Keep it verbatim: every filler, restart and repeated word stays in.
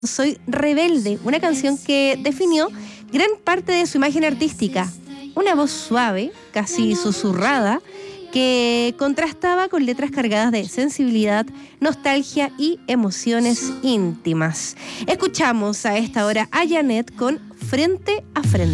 Soy Rebelde, una canción que definió gran parte de su imagen artística. Una voz suave, casi susurrada, que contrastaba con letras cargadas de sensibilidad, nostalgia y emociones íntimas. Escuchamos a esta hora a Janet con Frente a Frente.